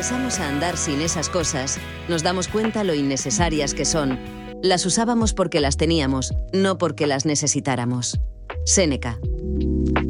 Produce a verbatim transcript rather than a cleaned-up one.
empezamos a andar sin esas cosas, nos damos cuenta lo innecesarias que son. Las usábamos porque las teníamos, no porque las necesitáramos. Séneca.